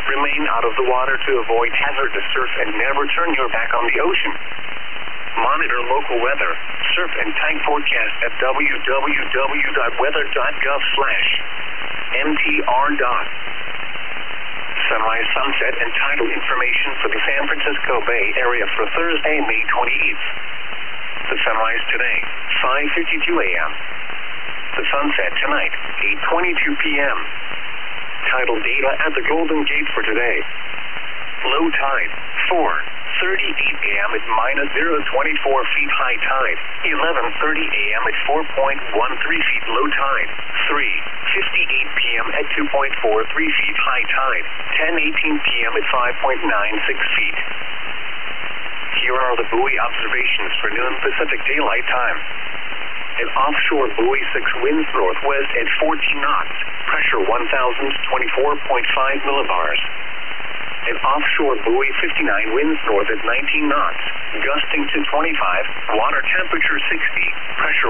Remain out of the water to avoid hazardous surf and never turn your back on the ocean. Monitor local weather, surf and tide forecast at www.weather.gov/mtr. Sunrise, sunset, and tidal information for the San Francisco Bay Area for Thursday, May 28th. The sunrise today, 5:52 a.m. The sunset tonight, 8:22 p.m. Tidal data at the Golden Gate for today. Low tide, 4:38 a.m. at -0.24 feet high tide, 11:30 a.m. at 4.13 feet low tide, 3:58 p.m. at 2.43 feet high tide, 10:18 p.m. at 5.96 feet. Here are the buoy observations for noon Pacific Daylight Time. An offshore buoy 6 winds northwest at 14 knots, pressure 1,024.5 millibars. An offshore buoy 59 winds north at 19 knots, gusting to 25, water temperature 60, pressure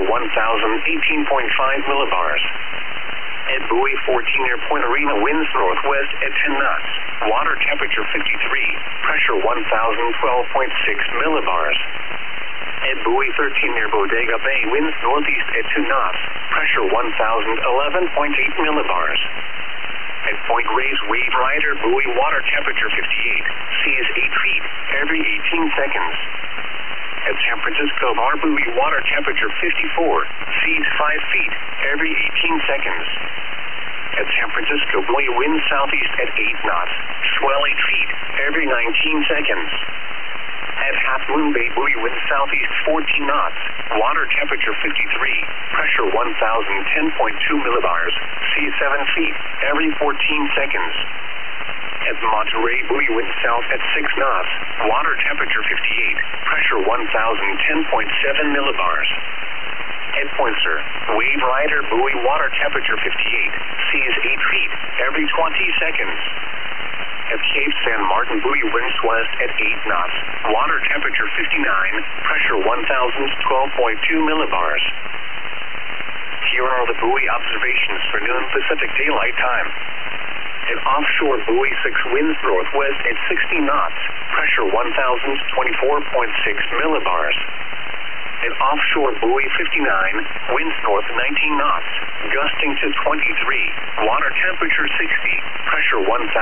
1,018.5 millibars. At buoy 14 near Point Arena winds northwest at 10 knots, water temperature 53, pressure 1,012.6 millibars. At buoy 13 near Bodega Bay winds northeast at 2 knots, pressure 1,011.8 millibars. At Point Reyes Wave Rider buoy water temperature 58, seas 8 feet every 18 seconds. At San Francisco Bar buoy water temperature 54, seas 5 feet every 18 seconds. At San Francisco buoy wind southeast at 8 knots, swell 8 feet every 19 seconds. At Half Moon Bay buoy wind southeast 14 knots, water temperature 53, pressure 1,010.2 millibars, seas 7 feet every 14 seconds. At Monterey buoy wind south at 6 knots, water temperature 58, pressure 1,010.7 millibars. At Poinsett, Wave Rider buoy water temperature 58, seas 8 feet every 20 seconds. At Cape San Martin buoy winds west at 8 knots, water temperature 59, pressure 1,012.2 millibars. Here are the buoy observations for noon Pacific Daylight Time. An offshore buoy 6 winds northwest at 60 knots, pressure 1,024.6 millibars. An offshore buoy 59, winds north 19 knots, gusting to 23, water temperature 60, pressure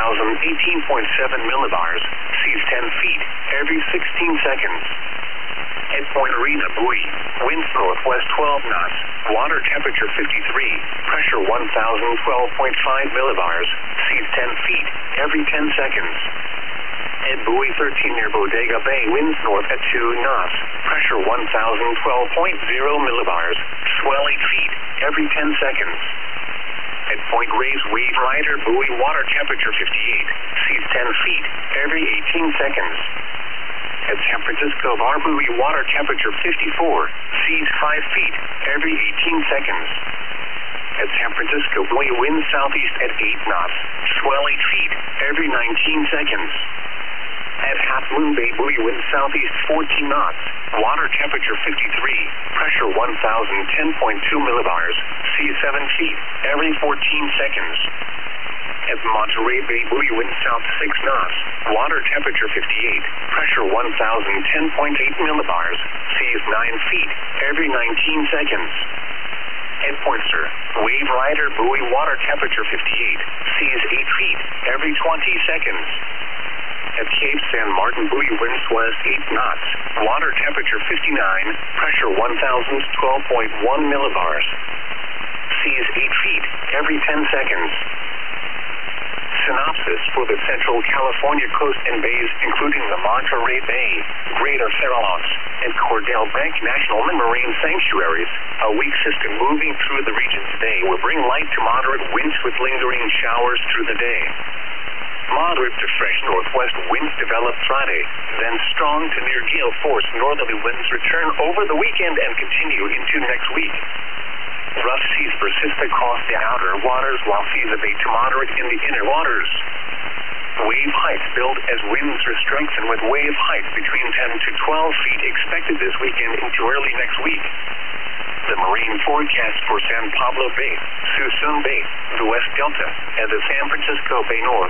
1,018.7 millibars, seas 10 feet every 16 seconds. At Point Arena buoy, winds northwest 12 knots, water temperature 53, pressure 1,012.5 millibars, seas 10 feet every 10 seconds. At buoy 13 near Bodega Bay, winds north at 2 knots, pressure 1,012.0 millibars, swell 8 feet every 10 seconds. At Point Reyes Wave Rider buoy water temperature 58, seas 10 feet every 18 seconds. At San Francisco Bar buoy water temperature 54, seas 5 feet every 18 seconds. At San Francisco buoy wind southeast at 8 knots, swell 8 feet every 19 seconds. At Half Moon Bay buoy wind southeast 14 knots, water temperature 53, pressure 1,010.2 millibars, seas 7 feet every 14 seconds. At Monterey Bay buoy wind south 6 knots, water temperature 58, pressure 1,010.8 millibars, seas 9 feet every 19 seconds. At Poinsett, Wave Rider buoy water temperature 58, seas 8 feet every 20 seconds. At Cape San Martin buoy winds west 8 knots, water temperature 59, pressure 1,012.1 millibars, seas 8 feet every 10 seconds. Synopsis for the Central California coast and bays, including the Monterey Bay, Greater Farallones, and Cordell Bank National Marine Sanctuaries. A weak system moving through the region today will bring light to moderate winds with lingering showers through the day. Moderate to fresh northwest winds develop Friday, then strong to near gale force northerly winds return over the weekend and continue into next week. Rough seas persist across the outer waters while seas abate to moderate in the inner waters. Wave heights build as winds strengthen with wave heights between 10 to 12 feet expected this weekend into early next week. The marine forecast for San Pablo Bay, Suisun Bay, the West Delta, and the San Francisco Bay North